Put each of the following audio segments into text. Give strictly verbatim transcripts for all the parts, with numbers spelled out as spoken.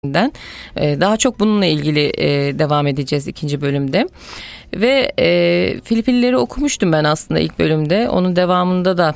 Daha çok bununla ilgili devam edeceğiz ikinci bölümde. Ve e, Filipinlileri okumuştum ben aslında ilk bölümde. Onun devamında da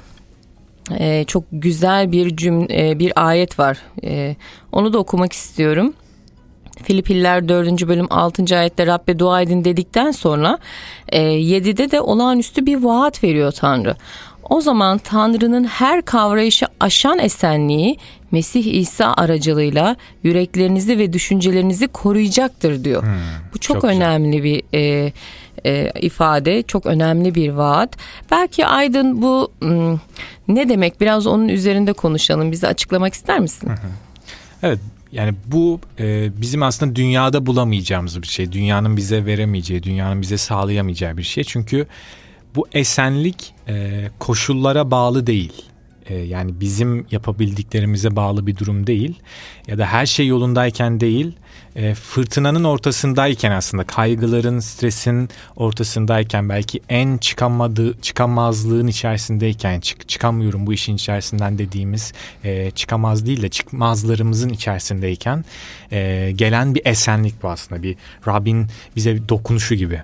e, çok güzel bir cümle, bir ayet var. E, onu da okumak istiyorum. Filipinliler dördüncü bölüm altıncı ayette Rabbe dua edin dedikten sonra e, yedide de olağanüstü bir vaat veriyor Tanrı. O zaman Tanrı'nın her kavrayışı aşan esenliği Mesih İsa aracılığıyla yüreklerinizi ve düşüncelerinizi koruyacaktır diyor. Hmm, Bu çok, çok önemli bir e, e, ifade, çok önemli bir vaat. Belki Aydın bu m, ne demek, biraz onun üzerinde konuşalım. Bize açıklamak ister misin? Hı hı. Evet. Yani bu e, bizim aslında dünyada bulamayacağımız bir şey. Dünyanın bize veremeyeceği, dünyanın bize sağlayamayacağı bir şey. Çünkü bu esenlik e, koşullara bağlı değil. E, yani bizim yapabildiklerimize bağlı bir durum değil. Ya da her şey yolundayken değil, e, fırtınanın ortasındayken, aslında kaygıların, stresin ortasındayken, belki en çıkamadığı, çıkamazlığın içerisindeyken, çık, çıkamıyorum bu işin içerisinden dediğimiz, e, çıkamaz değil de çıkmazlarımızın içerisindeyken e, gelen bir esenlik bu aslında. Bir Rabbin bize bir dokunuşu gibi.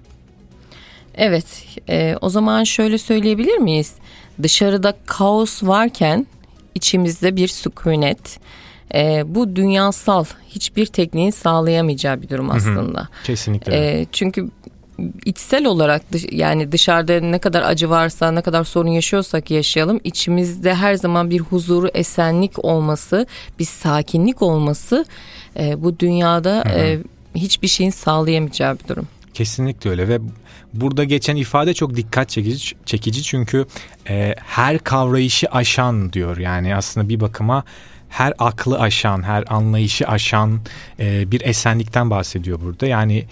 Evet, e, o zaman şöyle söyleyebilir miyiz? Dışarıda kaos varken içimizde bir sükunet. E, bu dünyasal hiçbir tekniğin sağlayamayacağı bir durum aslında. Hı hı, kesinlikle. E, çünkü içsel olarak dış, yani dışarıda ne kadar acı varsa, ne kadar sorun yaşıyorsak yaşayalım, içimizde her zaman bir huzuru, esenlik olması, bir sakinlik olması e, bu dünyada e, hiçbir şeyin sağlayamayacağı bir durum. Kesinlikle öyle ve burada geçen ifade çok dikkat çekici, çekici çünkü e, her kavrayışı aşan diyor. Yani aslında bir bakıma her aklı aşan, her anlayışı aşan e, bir esenlikten bahsediyor burada. Yani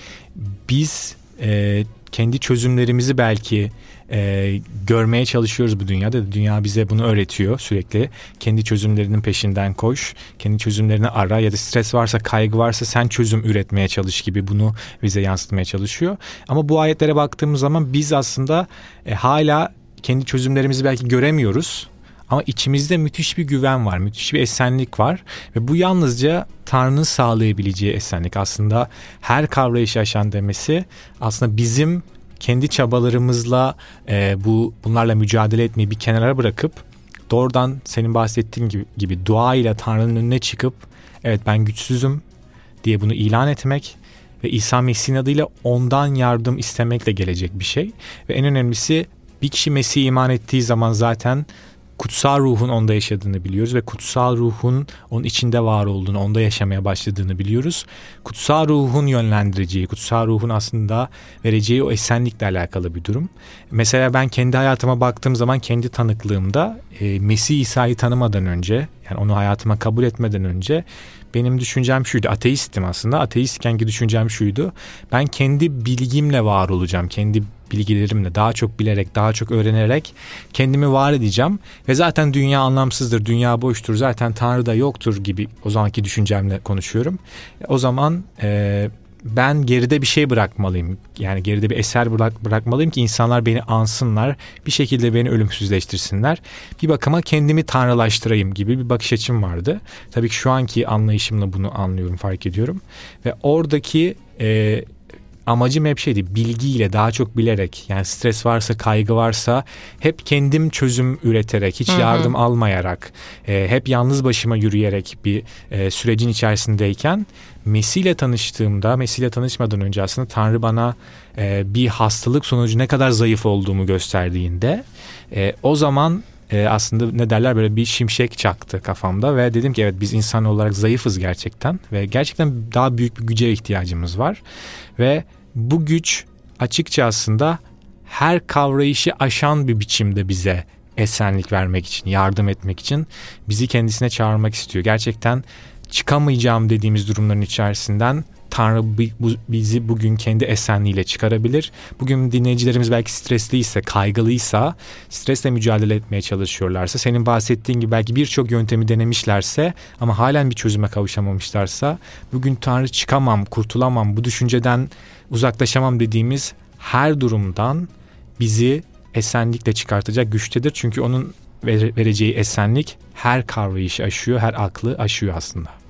biz e, kendi çözümlerimizi belki e, görmeye çalışıyoruz bu dünyada. Dünya bize bunu öğretiyor sürekli. Kendi çözümlerinin peşinden koş, kendi çözümlerini ara ya da stres varsa, kaygı varsa sen çözüm üretmeye çalış gibi bunu bize yansıtmaya çalışıyor. Ama bu ayetlere baktığımız zaman biz aslında e, hala kendi çözümlerimizi belki göremiyoruz. Ama içimizde müthiş bir güven var, müthiş bir esenlik var ve bu yalnızca Tanrı'nın sağlayabileceği esenlik. Aslında her kavrayışı aşan demesi aslında bizim kendi çabalarımızla e, bu bunlarla mücadele etmeyi bir kenara bırakıp doğrudan senin bahsettiğin gibi, gibi dua ile Tanrı'nın önüne çıkıp evet ben güçsüzüm diye bunu ilan etmek ve İsa Mesih'in adıyla ondan yardım istemekle gelecek bir şey. Ve en önemlisi bir kişi Mesih'e iman ettiği zaman zaten kutsal ruhun onda yaşadığını biliyoruz ve kutsal ruhun onun içinde var olduğunu, onda yaşamaya başladığını biliyoruz. Kutsal ruhun yönlendireceği, kutsal ruhun aslında vereceği o esenlikle alakalı bir durum. Mesela ben kendi hayatıma baktığım zaman, kendi tanıklığımda e, Mesih İsa'yı tanımadan önce, yani onu hayatıma kabul etmeden önce benim düşüncem şuydu. Ateistim aslında. Ateistkenki düşüncem şuydu. Ben kendi bilgimle var olacağım. Kendi bilgilerimle, daha çok bilerek, daha çok öğrenerek kendimi var edeceğim. Ve zaten dünya anlamsızdır, dünya boştur, zaten Tanrı da yoktur gibi o zamanki düşüncemle konuşuyorum. O zaman e, ben geride bir şey bırakmalıyım. Yani geride bir eser bırak, bırakmalıyım ki insanlar beni ansınlar. Bir şekilde beni ölümsüzleştirsinler. Bir bakıma kendimi tanrılaştırayım gibi bir bakış açım vardı. Tabii ki şu anki anlayışımla bunu anlıyorum, fark ediyorum. Ve oradaki e, amacım hep şeydi, bilgiyle, daha çok bilerek, yani stres varsa, kaygı varsa hep kendim çözüm üreterek, hiç yardım hı hı. almayarak, e, hep yalnız başıma yürüyerek bir e, sürecin içerisindeyken Mesih ile tanıştığımda, Mesih ile tanışmadan önce aslında Tanrı bana e, bir hastalık sonucu ne kadar zayıf olduğumu gösterdiğinde e, o zaman e, aslında ne derler, böyle bir şimşek çaktı kafamda ve dedim ki evet, biz insan olarak zayıfız gerçekten ve gerçekten daha büyük bir güce ihtiyacımız var ve bu güç açıkça aslında her kavrayışı aşan bir biçimde bize esenlik vermek için, yardım etmek için bizi kendisine çağırmak istiyor. Gerçekten çıkamayacağım dediğimiz durumların içerisinden Tanrı bizi bugün kendi esenliğiyle çıkarabilir. Bugün dinleyicilerimiz belki stresliyse, kaygılıysa, stresle mücadele etmeye çalışıyorlarsa, senin bahsettiğin gibi belki birçok yöntemi denemişlerse ama halen bir çözüme kavuşamamışlarsa, bugün Tanrı çıkamam, kurtulamam, bu düşünceden uzaklaşamam dediğimiz her durumdan bizi esenlikle çıkartacak güçtedir. Çünkü onun vereceği esenlik her kavrayışı aşıyor, her aklı aşıyor aslında.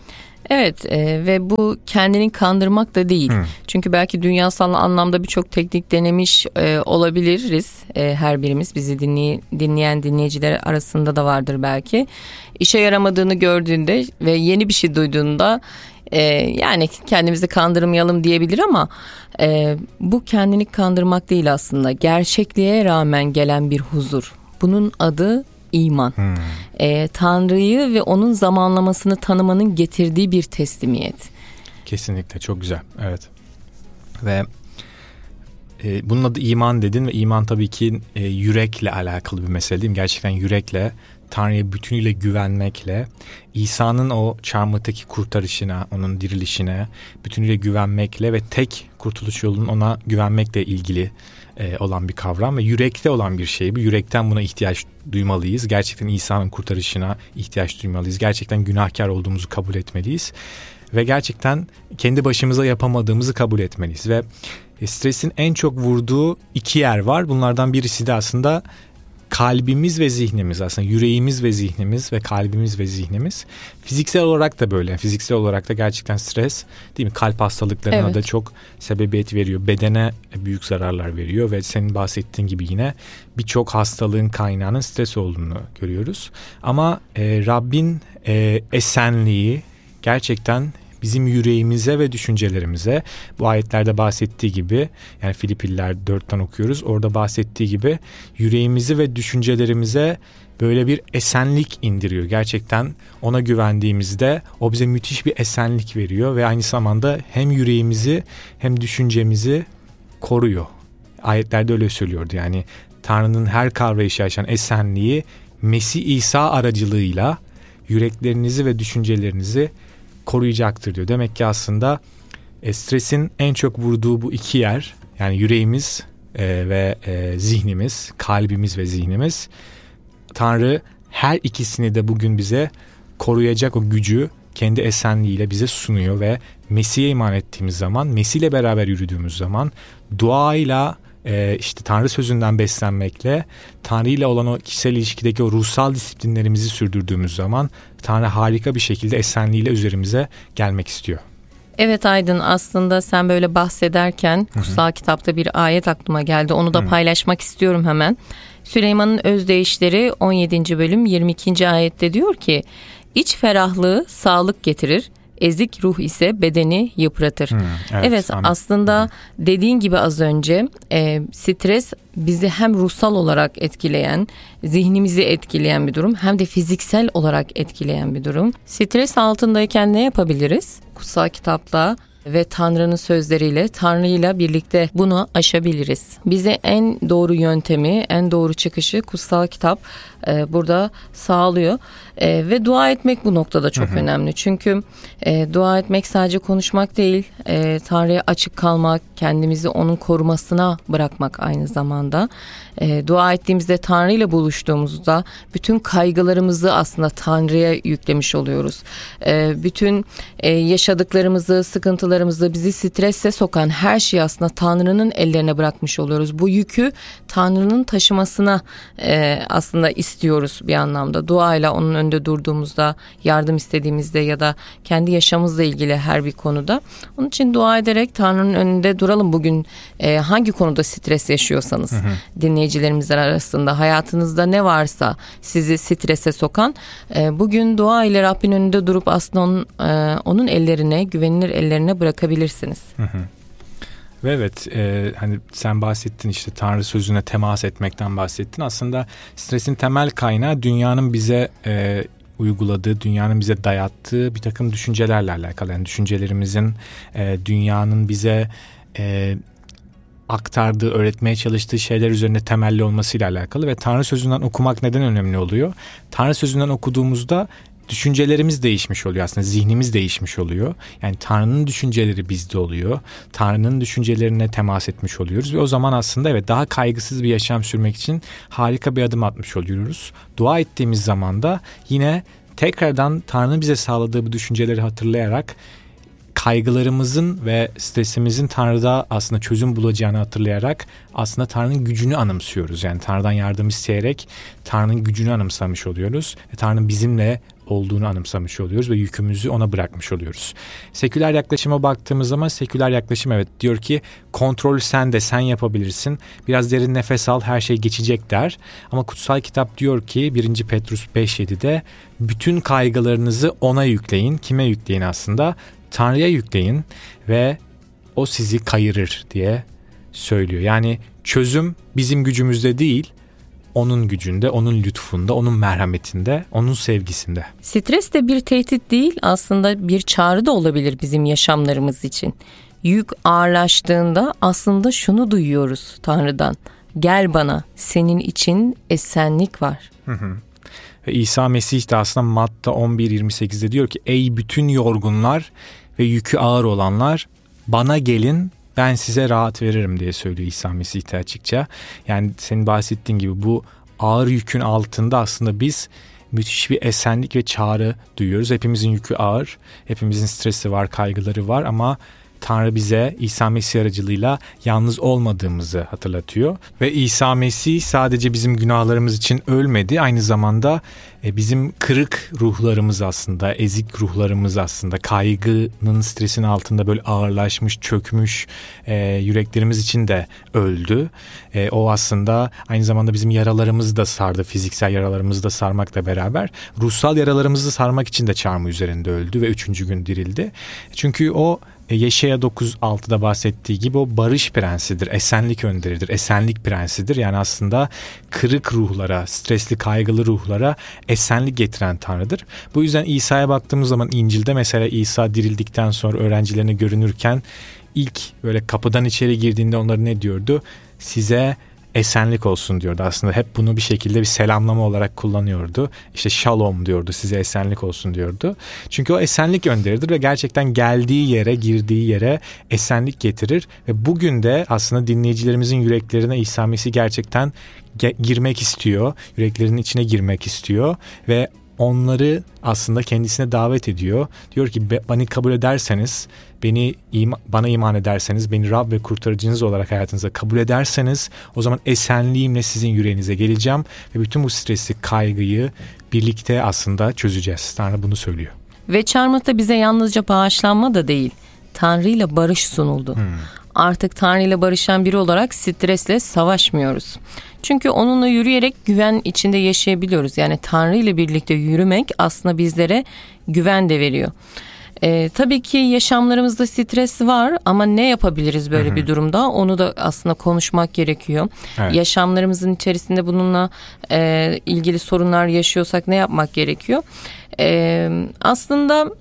Evet e, ve bu kendini kandırmak da değil. Hmm. Çünkü belki dünyasal anlamda birçok teknik denemiş e, olabiliriz. E, her birimiz bizi dinley- dinleyen dinleyiciler arasında da vardır belki. İşe yaramadığını gördüğünde ve yeni bir şey duyduğunda e, yani kendimizi kandırmayalım diyebilir ama e, bu kendini kandırmak değil aslında. Gerçekliğe rağmen gelen bir huzur. Bunun adı İman. Hmm. Ee, Tanrı'yı ve onun zamanlamasını tanımanın getirdiği bir teslimiyet. Kesinlikle çok güzel. Evet. Ve e, bunun adı iman dedin ve iman tabii ki e, yürekle alakalı bir mesele değil mi? Gerçekten yürekle, Tanrı'ya bütünüyle güvenmekle, İsa'nın o çarmıhtaki kurtarışına, onun dirilişine bütünüyle güvenmekle ve tek kurtuluş yolunun ona güvenmekle ilgili e, olan bir kavram ve yürekte olan bir şey bu. Yürekten buna ihtiyaç duymalıyız. Gerçekten İsa'nın kurtarışına ihtiyaç duymalıyız. Gerçekten günahkar olduğumuzu kabul etmeliyiz. Ve gerçekten kendi başımıza yapamadığımızı kabul etmeliyiz. Ve stresin en çok vurduğu iki yer var. Bunlardan birisi de aslında kalbimiz ve zihnimiz, aslında yüreğimiz ve zihnimiz ve kalbimiz ve zihnimiz. Fiziksel olarak da böyle. Fiziksel olarak da gerçekten stres, değil mi? Kalp hastalıklarına evet. da çok sebebiyet veriyor. Bedene büyük zararlar veriyor ve senin bahsettiğin gibi yine birçok hastalığın kaynağının stres olduğunu görüyoruz. Ama e, Rabbin e, esenliği gerçekten bizim yüreğimize ve düşüncelerimize, bu ayetlerde bahsettiği gibi, yani Filipliler dörtten okuyoruz, orada bahsettiği gibi yüreğimizi ve düşüncelerimize böyle bir esenlik indiriyor. Gerçekten ona güvendiğimizde o bize müthiş bir esenlik veriyor ve aynı zamanda hem yüreğimizi hem düşüncemizi koruyor. Ayetlerde öyle söylüyordu, yani Tanrı'nın her kavrayışı aşan esenliği Mesih İsa aracılığıyla yüreklerinizi ve düşüncelerinizi koruyacaktır diyor. Demek ki aslında e, stresin en çok vurduğu bu iki yer, yani yüreğimiz e, ve e, zihnimiz, kalbimiz ve zihnimiz, Tanrı her ikisini de bugün bize koruyacak o gücü kendi esenliğiyle bize sunuyor ve Mesih'e iman ettiğimiz zaman, Mesih'le beraber yürüdüğümüz zaman, duayla, e, işte Tanrı sözünden beslenmekle, Tanrı ile olan o kişisel ilişkideki o ruhsal disiplinlerimizi sürdürdüğümüz zaman Tanrı harika bir şekilde esenliğiyle üzerimize gelmek istiyor. Evet Aydın, aslında sen böyle bahsederken kutsal kitapta bir ayet aklıma geldi. Onu da Hı-hı. paylaşmak istiyorum hemen. Süleyman'ın Özdeyişleri on yedinci bölüm yirmi ikinci ayette diyor ki: İç ferahlığı sağlık getirir, ezik ruh ise bedeni yıpratır. Hmm, evet, evet aslında hmm. dediğin gibi az önce e, stres bizi hem ruhsal olarak etkileyen, zihnimizi etkileyen bir durum, hem de fiziksel olarak etkileyen bir durum. Stres altındayken ne yapabiliriz? Kutsal kitapla ve Tanrı'nın sözleriyle, Tanrı'yla birlikte bunu aşabiliriz. Bize en doğru yöntemi, en doğru çıkışı kutsal kitap e, burada sağlıyor. E, ve dua etmek bu noktada çok hı hı. önemli. Çünkü e, dua etmek sadece konuşmak değil, e, Tanrı'ya açık kalmak, kendimizi onun korumasına bırakmak aynı zamanda. E, dua ettiğimizde, Tanrı ile buluştuğumuzda bütün kaygılarımızı aslında Tanrı'ya yüklemiş oluyoruz. E, bütün e, yaşadıklarımızı, sıkıntılarımızı, bizi strese sokan her şeyi aslında Tanrı'nın ellerine bırakmış oluyoruz. Bu yükü Tanrı'nın taşımasına e, aslında istiyoruz bir anlamda. Duayla onun önünde durduğumuzda, yardım istediğimizde ya da kendi yaşamımızla ilgili her bir konuda. Onun için dua ederek Tanrı'nın önünde duralım. Bugün e, hangi konuda stres yaşıyorsanız, hı hı. dinleyicilerimizler arasında hayatınızda ne varsa sizi strese sokan, e, bugün dua ile Rabbin önünde durup aslında onun, e, onun ellerine, güvenilir ellerine bırakabilirsiniz. Hı hı. Ve evet, e, hani sen bahsettin, işte Tanrı sözüne temas etmekten bahsettin. Aslında stresin temel kaynağı dünyanın bize e, uyguladığı, dünyanın bize dayattığı bir takım düşüncelerle alakalı. Yani düşüncelerimizin e, dünyanın bize e, aktardığı, öğretmeye çalıştığı şeyler üzerine temelli olmasıyla alakalı. Ve Tanrı sözünden okumak neden önemli oluyor? Tanrı sözünden okuduğumuzda düşüncelerimiz değişmiş oluyor, aslında zihnimiz değişmiş oluyor. Yani Tanrı'nın düşünceleri bizde oluyor. Tanrı'nın düşüncelerine temas etmiş oluyoruz ve o zaman aslında evet, daha kaygısız bir yaşam sürmek için harika bir adım atmış oluyoruz. Dua ettiğimiz zaman da yine tekrardan Tanrı'nın bize sağladığı bu düşünceleri hatırlayarak kaygılarımızın ve stresimizin Tanrı'da aslında çözüm bulacağını hatırlayarak aslında Tanrı'nın gücünü anımsıyoruz. Yani Tanrı'dan yardım isteyerek Tanrı'nın gücünü anımsamış oluyoruz. Ve Tanrı'nın bizimle olduğunu anımsamış oluyoruz ve yükümüzü ona bırakmış oluyoruz. Seküler yaklaşıma baktığımız zaman seküler yaklaşım evet diyor ki kontrol sende, sen yapabilirsin. Biraz derin nefes al, her şey geçecek der. Ama kutsal kitap diyor ki birinci Petrus beş yedide bütün kaygılarınızı ona yükleyin. Kime yükleyin aslında? Tanrı'ya yükleyin ve o sizi kayırır diye söylüyor. Yani çözüm bizim gücümüzde değil, onun gücünde, onun lütfunda, onun merhametinde, onun sevgisinde. Stres de bir tehdit değil, aslında bir çağrı da olabilir bizim yaşamlarımız için. Yük ağırlaştığında aslında şunu duyuyoruz Tanrı'dan: gel bana, senin için esenlik var. Hı hı. Ve İsa Mesih de aslında Matta on bir yirmi sekizde diyor ki ey bütün yorgunlar ve yükü ağır olanlar, bana gelin, ben size rahat veririm diye söylüyor İsa Mesih de açıkça. Yani senin bahsettiğin gibi bu ağır yükün altında aslında biz müthiş bir esenlik ve çağrı duyuyoruz. Hepimizin yükü ağır, hepimizin stresi var, kaygıları var ama Tanrı bize İsa Mesih aracılığıyla yalnız olmadığımızı hatırlatıyor. Ve İsa Mesih sadece bizim günahlarımız için ölmedi. Aynı zamanda bizim kırık ruhlarımız aslında, ezik ruhlarımız aslında, kaygının, stresin altında böyle ağırlaşmış, çökmüş e, yüreklerimiz için de öldü. E, o aslında aynı zamanda bizim yaralarımızı da sardı, fiziksel yaralarımızı da sarmakla beraber ruhsal yaralarımızı sarmak için de çarmıh üzerinde öldü ve üçüncü gün dirildi. Çünkü o Yeşaya dokuz altıda bahsettiği gibi o barış prensidir, esenlik önderidir, esenlik prensidir. Yani aslında kırık ruhlara, stresli, kaygılı ruhlara esenlik getiren Tanrı'dır. Bu yüzden İsa'ya baktığımız zaman İncil'de mesela İsa dirildikten sonra öğrencilerine görünürken ilk böyle kapıdan içeri girdiğinde onlara ne diyordu? Size esenlik olsun diyordu. Aslında hep bunu bir şekilde bir selamlama olarak kullanıyordu. İşte shalom diyordu, size esenlik olsun diyordu. Çünkü o esenlik önderidir ve gerçekten geldiği yere, girdiği yere esenlik getirir. Ve bugün de aslında dinleyicilerimizin yüreklerine İsa Mesih gerçekten ge- girmek istiyor. Yüreklerinin içine girmek istiyor ve onları aslında kendisine davet ediyor. Diyor ki beni kabul ederseniz, beni ima, bana iman ederseniz, beni Rab ve kurtarıcınız olarak hayatınıza kabul ederseniz o zaman esenliğimle sizin yüreğinize geleceğim ve bütün bu stresi, kaygıyı birlikte aslında çözeceğiz. Tanrı bunu söylüyor. Ve çarmıhta bize yalnızca bağışlanma da değil, Tanrı ile barış sunuldu. Hmm. Artık Tanrı ile barışan biri olarak stresle savaşmıyoruz. Çünkü onunla yürüyerek güven içinde yaşayabiliyoruz. Yani Tanrı ile birlikte yürümek aslında bizlere güven de veriyor. Ee, tabii ki yaşamlarımızda stres var ama ne yapabiliriz böyle hı hı. bir durumda? Onu da aslında konuşmak gerekiyor. Evet. Yaşamlarımızın içerisinde bununla e, ilgili sorunlar yaşıyorsak ne yapmak gerekiyor? E, aslında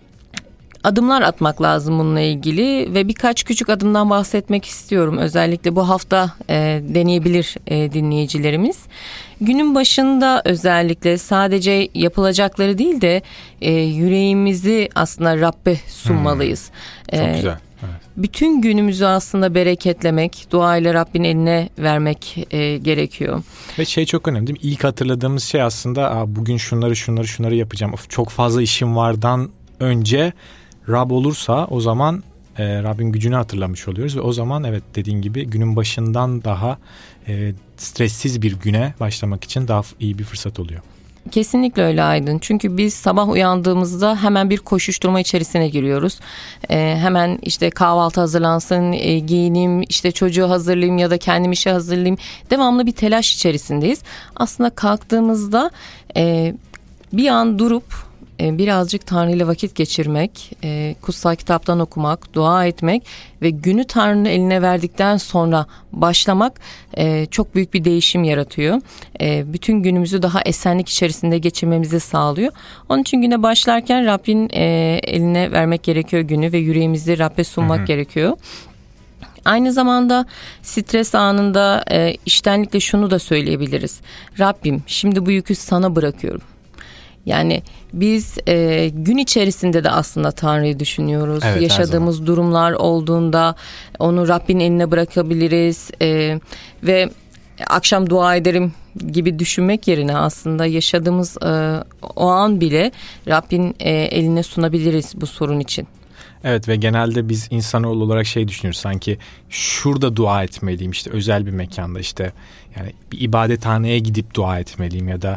adımlar atmak lazım bununla ilgili ve birkaç küçük adımdan bahsetmek istiyorum. Özellikle bu hafta e, deneyebilir e, dinleyicilerimiz. Günün başında özellikle sadece yapılacakları değil de e, yüreğimizi aslında Rabbe sunmalıyız. Hmm, çok e, güzel. Evet. Bütün günümüzü aslında bereketlemek, duayla Rabbin eline vermek e, gerekiyor. Ve şey çok önemli değil mi? İlk hatırladığımız şey aslında bugün şunları şunları şunları yapacağım. Of, çok fazla işim vardan önce Rab olursa o zaman e, Rabbin gücünü hatırlamış oluyoruz ve o zaman evet dediğin gibi günün başından daha e, stressiz bir güne başlamak için daha iyi bir fırsat oluyor. Kesinlikle öyle Aydın. Çünkü biz sabah uyandığımızda hemen bir koşuşturma içerisine giriyoruz. Ee, hemen işte kahvaltı hazırlansın, e, giyineyim, işte çocuğu hazırlayayım ya da kendim işe hazırlayayım. Devamlı bir telaş içerisindeyiz. Aslında kalktığımızda e, bir an durup birazcık Tanrı ile vakit geçirmek, kutsal kitaptan okumak, dua etmek ve günü Tanrı'nın eline verdikten sonra başlamak çok büyük bir değişim yaratıyor. Bütün günümüzü daha esenlik içerisinde geçirmemizi sağlıyor. Onun için güne başlarken Rabbin eline vermek gerekiyor günü ve yüreğimizi Rabbe sunmak hı hı. gerekiyor. Aynı zamanda stres anında içtenlikle şunu da söyleyebiliriz. Rabbim, şimdi bu yükü sana bırakıyorum. Yani biz e, gün içerisinde de aslında Tanrı'yı düşünüyoruz. Evet, yaşadığımız durumlar olduğunda onu Rabbin eline bırakabiliriz e, ve akşam dua ederim gibi düşünmek yerine aslında yaşadığımız e, o an bile Rabbin e, eline sunabiliriz bu sorun için. Evet ve genelde biz insanoğlu olarak şey düşünüyoruz, sanki şurada dua etmeliyim, işte özel bir mekanda, işte yani bir ibadethaneye gidip dua etmeliyim ya da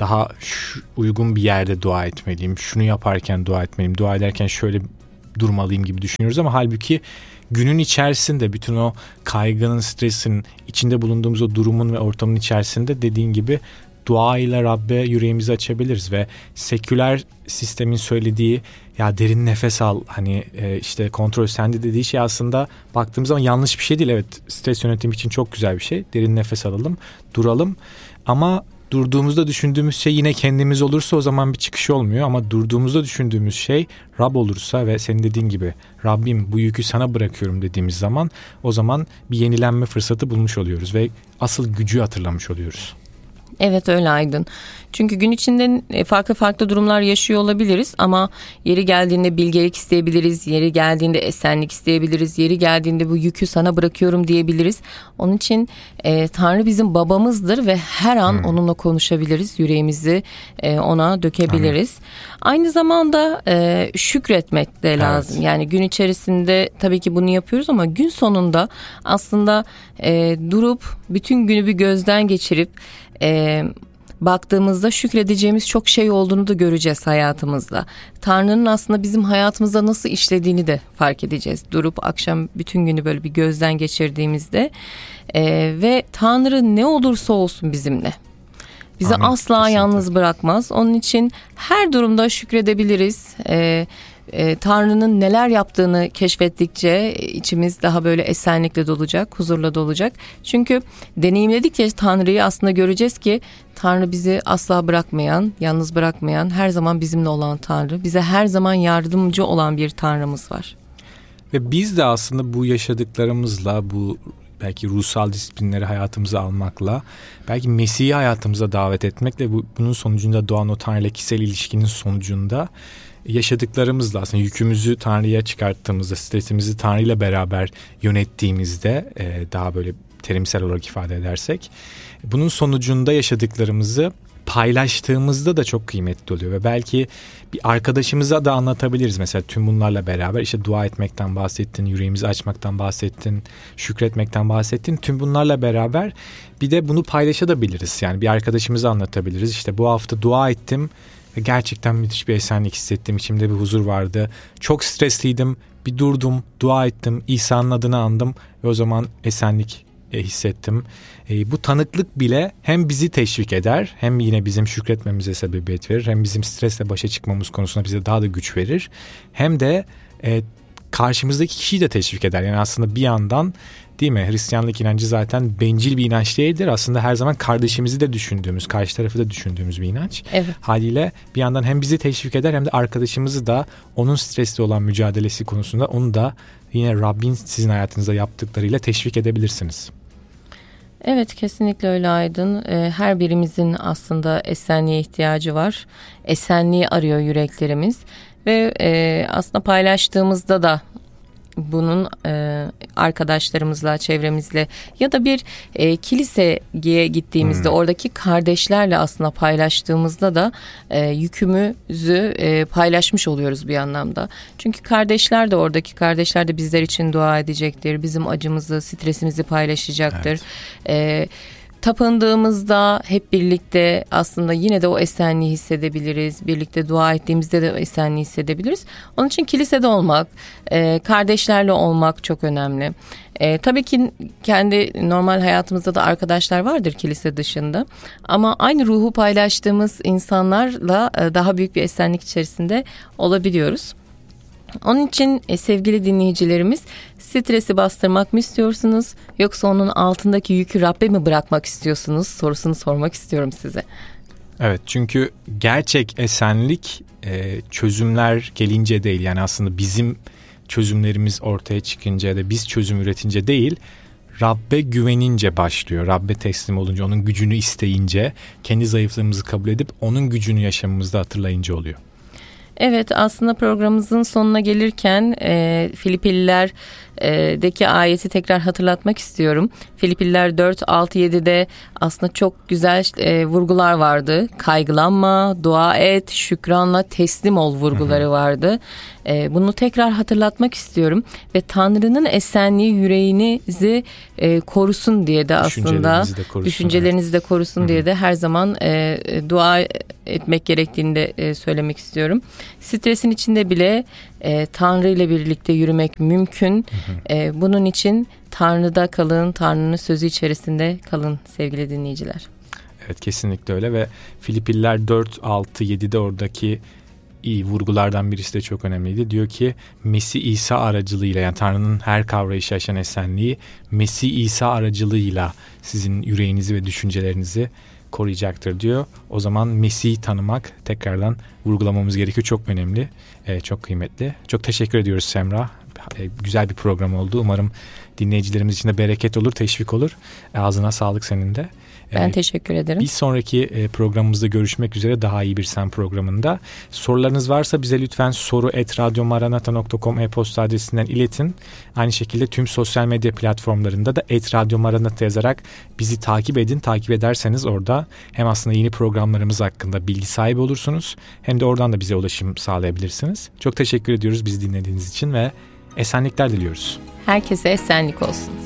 daha şu, uygun bir yerde dua etmeliyim, şunu yaparken dua etmeliyim, dua ederken şöyle durmalıyım gibi düşünüyoruz ama halbuki günün içerisinde bütün o kaygının, stresin, içinde bulunduğumuz o durumun ve ortamın içerisinde dediğin gibi dua ile Rabbe yüreğimizi açabiliriz ve seküler sistemin söylediği ya derin nefes al, hani e, işte kontrol sende dediği şey aslında baktığımız zaman yanlış bir şey değil. Evet, stres yönetimi için çok güzel bir şey. Derin nefes alalım, duralım ama durduğumuzda düşündüğümüz şey yine kendimiz olursa o zaman bir çıkış olmuyor. Ama durduğumuzda düşündüğümüz şey Rab olursa ve senin dediğin gibi Rabbim bu yükü sana bırakıyorum dediğimiz zaman o zaman bir yenilenme fırsatı bulmuş oluyoruz ve asıl gücü hatırlamış oluyoruz. Evet, öyle Aydın. Çünkü gün içinde farklı farklı durumlar yaşıyor olabiliriz ama yeri geldiğinde bilgelik isteyebiliriz, yeri geldiğinde esenlik isteyebiliriz, yeri geldiğinde bu yükü sana bırakıyorum diyebiliriz. Onun için e, Tanrı bizim babamızdır ve her an hmm. onunla konuşabiliriz, yüreğimizi e, ona dökebiliriz. Aynen. Aynı zamanda e, şükretmek de lazım. Evet. Yani gün içerisinde tabii ki bunu yapıyoruz ama gün sonunda aslında e, durup bütün günü bir gözden geçirip e, baktığımızda şükredeceğimiz çok şey olduğunu da göreceğiz hayatımızda. Tanrı'nın aslında bizim hayatımızda nasıl işlediğini de fark edeceğiz. Durup akşam bütün günü böyle bir gözden geçirdiğimizde e, ve Tanrı ne olursa olsun bizimle. Bizi Amin. Asla Kesinlikle. Yalnız bırakmaz. Onun için her durumda şükredebiliriz. E, e, Tanrı'nın neler yaptığını keşfettikçe içimiz daha böyle esenlikle dolacak, huzurla dolacak. Çünkü deneyimledikçe Tanrı'yı aslında göreceğiz ki Tanrı bizi asla bırakmayan, yalnız bırakmayan, her zaman bizimle olan Tanrı. Bize her zaman yardımcı olan bir Tanrımız var. Ve biz de aslında bu yaşadıklarımızla, bu belki ruhsal disiplinleri hayatımıza almakla, belki Mesih'i hayatımıza davet etmekle bu, bunun sonucunda doğan o Tanrı ile kişisel ilişkinin sonucunda yaşadıklarımızla aslında yükümüzü Tanrı'ya çıkarttığımızda, stresimizi Tanrı ile beraber yönettiğimizde e, daha böyle terimsel olarak ifade edersek bunun sonucunda yaşadıklarımızı paylaştığımızda da çok kıymetli oluyor ve belki bir arkadaşımıza da anlatabiliriz. Mesela tüm bunlarla beraber işte dua etmekten bahsettin, yüreğimizi açmaktan bahsettin, şükretmekten bahsettin. Tüm bunlarla beraber bir de bunu paylaşabiliriz. Yani bir arkadaşımıza anlatabiliriz. İşte bu hafta dua ettim ve gerçekten müthiş bir esenlik hissettim. İçimde bir huzur vardı. Çok stresliydim. Bir durdum, dua ettim, İsa'nın adını andım ve o zaman esenlik hissettim. E, bu tanıklık bile hem bizi teşvik eder, hem yine bizim şükretmemize sebebiyet verir, hem bizim stresle başa çıkmamız konusunda bize daha da güç verir, hem de e, karşımızdaki kişiyi de teşvik eder. Yani aslında bir yandan, değil mi, Hristiyanlık inancı zaten bencil bir inanç değildir. Aslında her zaman kardeşimizi de düşündüğümüz, karşı tarafı da düşündüğümüz bir inanç. Evet. Haliyle bir yandan hem bizi teşvik eder hem de arkadaşımızı da onun stresli olan mücadelesi konusunda onu da yine Rabbin sizin hayatınızda yaptıklarıyla teşvik edebilirsiniz. Evet, kesinlikle öyle Aydın. Her birimizin aslında esenliğe ihtiyacı var. Esenliği arıyor yüreklerimiz ve aslında paylaştığımızda da bunun e, arkadaşlarımızla, çevremizle ya da bir e, kiliseye gittiğimizde hmm. oradaki kardeşlerle aslında paylaştığımızda da e, yükümüzü e, paylaşmış oluyoruz bir anlamda. Çünkü kardeşler de, oradaki kardeşler de bizler için dua edecektir. Bizim acımızı, stresimizi paylaşacaktır. Evet. E, Tapındığımızda hep birlikte aslında yine de o esenliği hissedebiliriz. Birlikte dua ettiğimizde de o esenliği hissedebiliriz. Onun için kilisede olmak, kardeşlerle olmak çok önemli. E, tabii ki kendi normal hayatımızda da arkadaşlar vardır kilise dışında. Ama aynı ruhu paylaştığımız insanlarla daha büyük bir esenlik içerisinde olabiliyoruz. Onun için e, sevgili dinleyicilerimiz, stresi bastırmak mı istiyorsunuz yoksa onun altındaki yükü Rabbe mi bırakmak istiyorsunuz sorusunu sormak istiyorum size. Evet, çünkü gerçek esenlik e, çözümler gelince değil, yani aslında bizim çözümlerimiz ortaya çıkınca ya da biz çözüm üretince değil, Rabbe güvenince başlıyor. Rabbe teslim olunca, onun gücünü isteyince, kendi zayıflığımızı kabul edip onun gücünü yaşamımızda hatırlayınca oluyor. Evet, aslında programımızın sonuna gelirken e, Filipililer Filipiller'deki ayeti tekrar hatırlatmak istiyorum. Filipililer dört altı yedi'de aslında çok güzel e, vurgular vardı. Kaygılanma, dua et, şükranla teslim ol vurguları vardı. E, bunu tekrar hatırlatmak istiyorum. Ve Tanrı'nın esenliği yüreğinizi e, korusun diye de aslında de korusun, düşüncelerinizi evet. de korusun Hı-hı. diye de her zaman e, dua etmek gerektiğini de e, söylemek istiyorum. Stresin içinde bile e, Tanrı ile birlikte yürümek mümkün. E, bunun için Tanrı'da kalın, Tanrı'nın sözü içerisinde kalın sevgili dinleyiciler. Evet, kesinlikle öyle ve Filipililer dört altı yedi'de oradaki iyi vurgulardan birisi de çok önemliydi. Diyor ki Mesih İsa aracılığıyla, yani Tanrı'nın her kavrayışı aşan esenliği Mesih İsa aracılığıyla sizin yüreğinizi ve düşüncelerinizi koruyacaktır diyor. O zaman Mesih'i tanımak tekrardan vurgulamamız gerekiyor. Çok önemli, e, çok kıymetli. Çok teşekkür ediyoruz Semra. E, güzel bir program oldu. Umarım dinleyicilerimiz için de bereket olur, teşvik olur. E, ağzına sağlık senin de. Ben ee, teşekkür ederim. Bir sonraki e, programımızda görüşmek üzere, Daha İyi Bir Sen programında. Sorularınız varsa bize lütfen soru et radyomaranata nokta com e-posta adresinden iletin. Aynı şekilde tüm sosyal medya platformlarında da et radyomaranata yazarak bizi takip edin. Takip ederseniz orada hem aslında yeni programlarımız hakkında bilgi sahibi olursunuz, hem de oradan da bize ulaşım sağlayabilirsiniz. Çok teşekkür ediyoruz bizi dinlediğiniz için ve esenlikler diliyoruz. Herkese esenlik olsun.